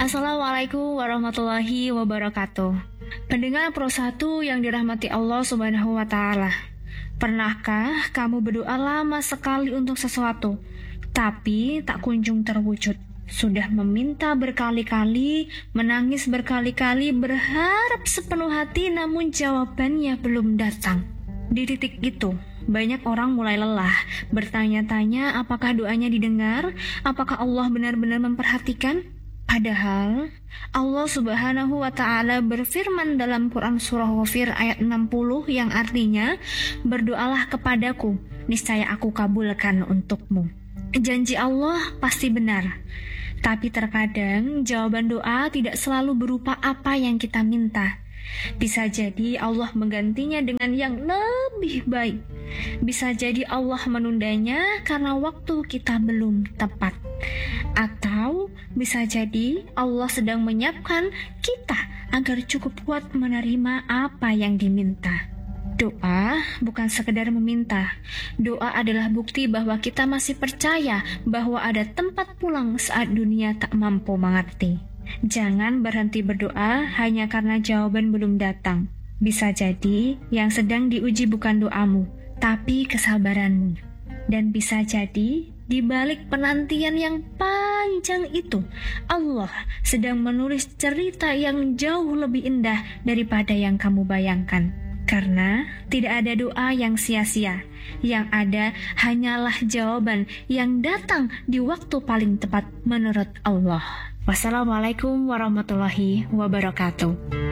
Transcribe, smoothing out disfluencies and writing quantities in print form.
Assalamualaikum warahmatullahi wabarakatuh. Pendengar Pro 1 yang dirahmati Allah Subhanahu wa Ta'ala. Pernahkah kamu berdoa lama sekali untuk sesuatu, tapi tak kunjung terwujud? Sudah meminta berkali-kali, menangis berkali-kali, berharap sepenuh hati, namun jawabannya belum datang. Di titik itu, banyak orang mulai lelah, bertanya-tanya apakah doanya didengar, apakah Allah benar-benar memperhatikan. Padahal Allah Subhanahu wa Ta'ala berfirman dalam Quran surah Ghafir ayat 60 yang artinya, berdoalah kepadaku, niscaya aku kabulkan untukmu. Janji Allah pasti benar, tapi terkadang jawaban doa tidak selalu berupa apa yang kita minta. Bisa jadi Allah menggantinya dengan yang lebih baik. Bisa jadi Allah menundanya karena waktu kita belum tepat. Atau bisa jadi Allah sedang menyiapkan kita agar cukup kuat menerima apa yang diminta. Doa bukan sekedar meminta. Doa adalah bukti bahwa kita masih percaya bahwa ada tempat pulang saat dunia tak mampu mengerti. Jangan berhenti berdoa hanya karena jawaban belum datang. Bisa jadi yang sedang diuji bukan doamu, tapi kesabaranmu. Dan bisa jadi di balik penantian yang panjang itu, Allah sedang menulis cerita yang jauh lebih indah daripada yang kamu bayangkan. Karena tidak ada doa yang sia-sia. Yang ada hanyalah jawaban yang datang di waktu paling tepat menurut Allah. Wassalamualaikum warahmatullahi wabarakatuh.